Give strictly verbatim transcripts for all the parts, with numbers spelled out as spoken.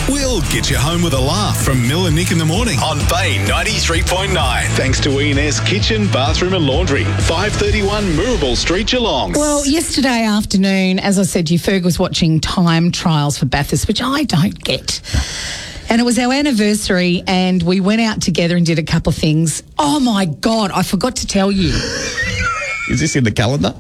We'll get you home with a laugh from Mill and Nick in the morning on Bay ninety-three point nine. Thanks to E and S Kitchen, Bathroom and Laundry, five thirty-one Moorabool Street, Geelong. Well, yesterday afternoon, as I said to you, Ferg was watching time trials for Bathurst, which I don't get. And it was our anniversary and we went out together and did a couple of things. Oh, my God, I forgot to tell you. Is this in the calendar?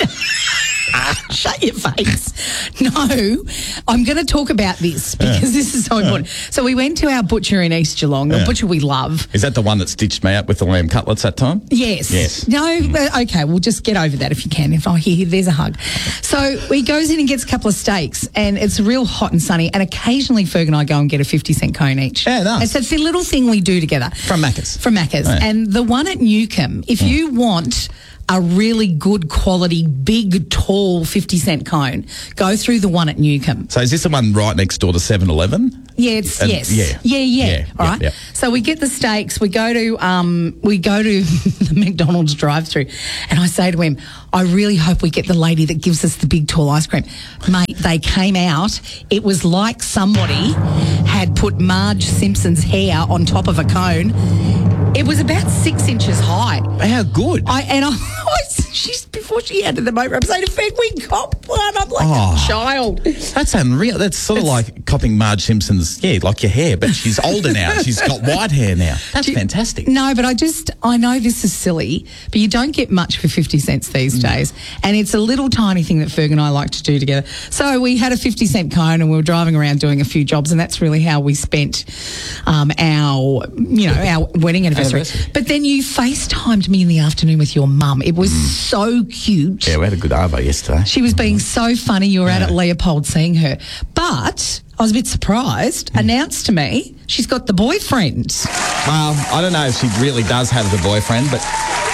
Shut your face. No, I'm going to talk about this because Yeah. this is so important. So we went to our butcher in East Geelong, the Yeah. butcher we love. Is that the one that stitched me up with the lamb cutlets that time? Yes. Yes. No, uh, okay, we'll just get over that if you can. If I hear, there's a hug. So he goes in and gets a couple of steaks and it's real hot and sunny and occasionally Ferg and I go and get a fifty cent cone each. Yeah, nice. And so it's the little thing we do together. From Macca's. From Macca's. Yeah. And the one at Newcomb, if you want a really good quality, big, tall fifty cent cone, go through the one at Newcomb. So is this the one right next door to seven eleven? Yeah, it's And- yes. yeah. Yeah, yeah. Yeah, All yeah, right. yeah. So we get the steaks, we go to um we go to the McDonald's drive through and I say to him, I really hope we get the lady that gives us the big tall ice cream. Mate, they came out, it was like somebody had put Marge Simpson's hair on top of a cone. It was about six inches high. How good. I and I, I she's before she handed them over, I'm saying, "Fed, we got one." I'm like Oh. a child. That's unreal. That's sort of like copying Marge Simpson's, yeah, like your hair, but she's older now. She's got white hair now. That's Do you- fantastic. No, but I just, I know this is silly, but you don't get much for fifty cents these Mm. days. And it's a little tiny thing that Ferg and I like to do together. So we had a fifty cent cone and we were driving around doing a few jobs and that's really how we spent um, our, you know, our wedding anniversary. Anniversary. But then you FaceTimed me in the afternoon with your mum. It was so cute. Yeah, we had a good arvo yesterday. She was being so funny. You were out Yeah. at Leopold seeing her. But I was a bit surprised. Announced to me she's got the boyfriend. Well, I don't know if she really does have the boyfriend, but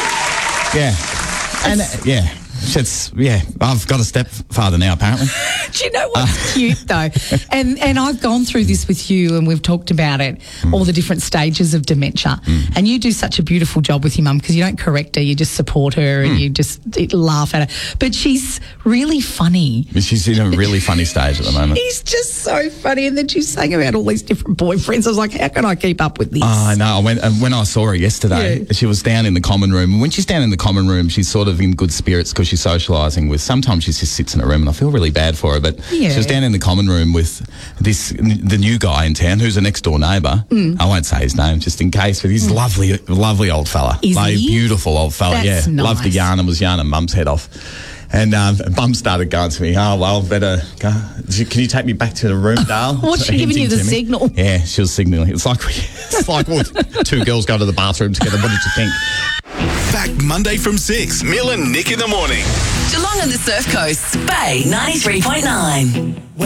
yeah. And uh, yeah, it's, yeah, I've got a stepfather now, apparently. Do you know what's cute though? And and I've gone through this with you and we've talked about it, all the different stages of dementia. And you do such a beautiful job with your mum because you don't correct her, you just support her and you just laugh at her. But she's really funny. She's in a really funny stage at the moment. He's just so funny. And then she's saying about all these different boyfriends. I was like, how can I keep up with this? Oh, I know. When, and when I saw her yesterday, Yeah. she was down in the common room. And when she's down in the common room, she's sort of in good spirits because she's socialising with, sometimes she just sits in a room and I feel really bad for her. But Yeah. she was down in the common room with this, the new guy in town who's a next door neighbour. Mm. I won't say his name just in case, but he's lovely, lovely old fella. Is like, he? Beautiful old fella, That's yeah. Loved to nice. yarn and was yarning Mum's head off. And um, Mum started going to me, oh, well, better go. Can you take me back to the room, Dale? What's she giving you, Hinting the to me. signal? Yeah, she was signalling. It's like, we, it's like well, two girls go to the bathroom together. What did you think? Back Monday from six. Mill and Nick in the morning. Geelong and the Surf Coast, Bay ninety-three point nine.